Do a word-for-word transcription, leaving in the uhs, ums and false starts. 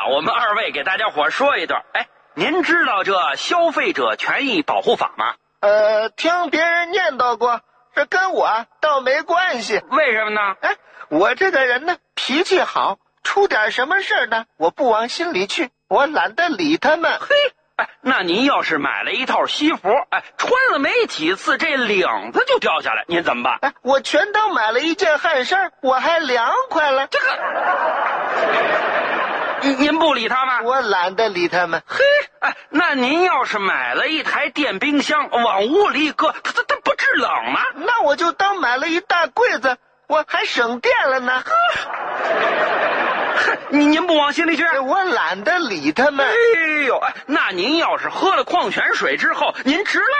我们二位给大家伙说一段。哎，您知道这消费者权益保护法吗？ 呃，听别人念叨过，这跟我倒没关系。 为什么呢？ 哎，我这个人呢，脾气好，出点什么事呢，我不往心里去，我懒得理他们。 嘿，哎，那您要是买了一套西服，哎，穿了没几次，这领子就掉下来，您怎么办？ 哎，我全当买了一件汗衫，我还凉快了。 这个，您您不理他吗？ 我懒得理他们。 嘿，哎，那您要是买了一台电冰箱，往屋里一搁，它它它不制冷吗？ 那我就当买了一大柜子，我还省电了呢。 您您不往心里去？ 我懒得理他们。 哎呦，哎，那您要是喝了矿泉水之后，您直拉